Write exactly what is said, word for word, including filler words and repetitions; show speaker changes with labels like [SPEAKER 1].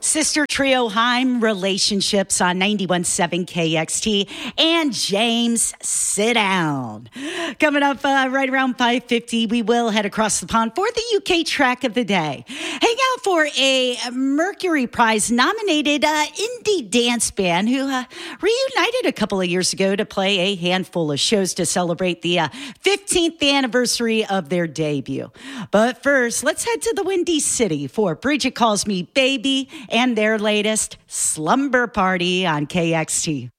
[SPEAKER 1] Sister Trio Heim Relationships on ninety-one point seven K X T, and James, Sit Down. Coming up uh, right around five fifty, we will head across the pond for the U K track of the day. Hang out for a Mercury Prize nominated uh, indie dance band who uh, reunited a couple of years ago to play a handful of shows to celebrate the uh, fifteenth anniversary of their debut. But first, let's head to the Windy City for Bridget Calls Me Baby and their latest Slumber Party on K X T.